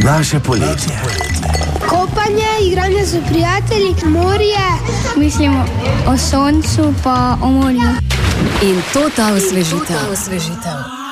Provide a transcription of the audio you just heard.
Naše poletje. Kopanje, igranje z prijatelji, morje. Mislimo o soncu pa o morju. In to ta osvežitev.